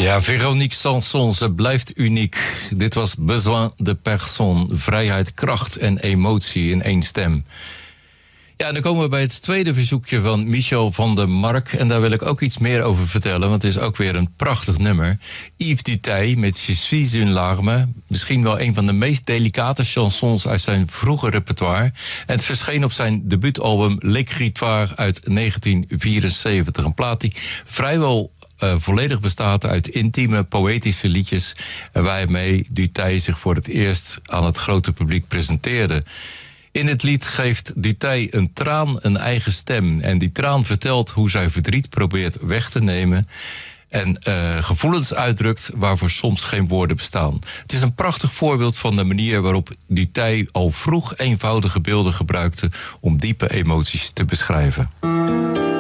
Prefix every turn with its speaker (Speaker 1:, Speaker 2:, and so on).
Speaker 1: Ja, Véronique Sanson, ze blijft uniek. Dit was Besoin de Personne. Vrijheid, kracht en emotie in één stem. Ja, en dan komen we bij het tweede verzoekje van Michel van der Mark. En daar wil ik ook iets meer over vertellen, want het is ook weer een prachtig nummer. Yves Duteil met Je suis une larme. Misschien wel een van de meest delicate chansons uit zijn vroege repertoire. En het verscheen op zijn debuutalbum L'Écritoire uit 1974. Een plaat die vrijwel volledig bestaat uit intieme, poëtische liedjes, waarmee Duteil zich voor het eerst aan het grote publiek presenteerde. In het lied geeft Duteil een traan een eigen stem. En die traan vertelt hoe zij verdriet probeert weg te nemen en gevoelens uitdrukt waarvoor soms geen woorden bestaan. Het is een prachtig voorbeeld van de manier waarop Duteil al vroeg eenvoudige beelden gebruikte om diepe emoties te beschrijven.